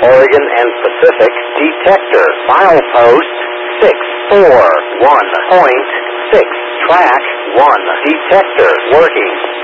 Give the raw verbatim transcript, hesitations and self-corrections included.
Oregon and Pacific detector. Milepost six four one point six. Track one detector working.